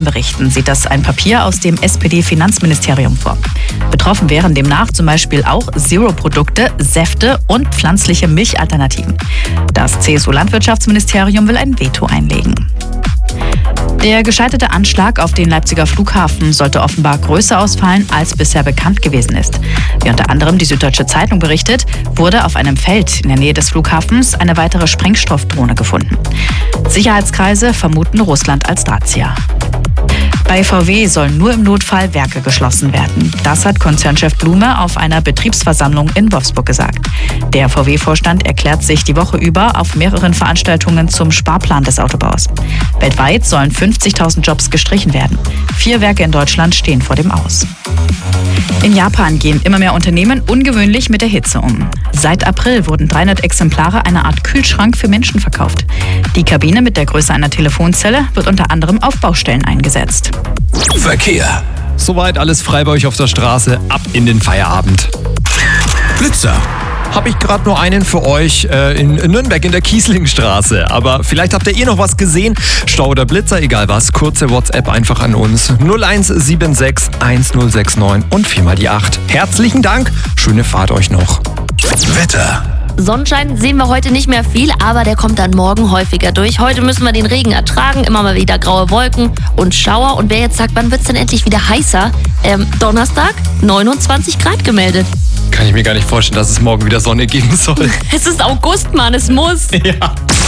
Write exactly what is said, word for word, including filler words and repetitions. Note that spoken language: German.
Medienberichten sieht das ein Papier aus dem S P D-Finanzministerium vor. Betroffen wären demnach zum Beispiel auch Zero-Produkte, Säfte und pflanzliche Milchalternativen. Das C S U-Landwirtschaftsministerium will ein Veto einlegen. Der gescheiterte Anschlag auf den Leipziger Flughafen sollte offenbar größer ausfallen, als bisher bekannt gewesen ist. Wie unter anderem die Süddeutsche Zeitung berichtet, wurde auf einem Feld in der Nähe des Flughafens eine weitere Sprengstoffdrohne gefunden. Sicherheitskreise vermuten Russland als Drahtzieher. Bei V W sollen nur im Notfall Werke geschlossen werden. Das hat Konzernchef Blume auf einer Betriebsversammlung in Wolfsburg gesagt. Der V W-Vorstand erklärt sich die Woche über auf mehreren Veranstaltungen zum Sparplan des Autobaus. Weltweit sollen fünfzigtausend Jobs gestrichen werden. Vier Werke in Deutschland stehen vor dem Aus. In Japan gehen immer mehr Unternehmen ungewöhnlich mit der Hitze um. Seit April wurden dreihundert Exemplare einer Art Kühlschrank für Menschen verkauft. Die Kabine mit der Größe einer Telefonzelle wird unter anderem auf Baustellen eingesetzt. Verkehr. Soweit alles frei bei euch auf der Straße. Ab in den Feierabend. Blitzer. Habe ich gerade nur einen für euch äh, in Nürnberg in der Kieslingstraße. Aber vielleicht habt ihr eh noch was gesehen. Stau oder Blitzer, egal was. Kurze WhatsApp einfach an uns. null eins sieben sechs eins null sechs neun und viermal die acht. Herzlichen Dank. Schöne Fahrt euch noch. Wetter. Sonnenschein sehen wir heute nicht mehr viel, aber der kommt dann morgen häufiger durch. Heute müssen wir den Regen ertragen, immer mal wieder graue Wolken und Schauer. Und wer jetzt sagt, wann wird es denn endlich wieder heißer? Ähm, Donnerstag, neunundzwanzig Grad gemeldet. Kann ich mir gar nicht vorstellen, dass es morgen wieder Sonne geben soll. Es ist August, Mann, es muss. Ja.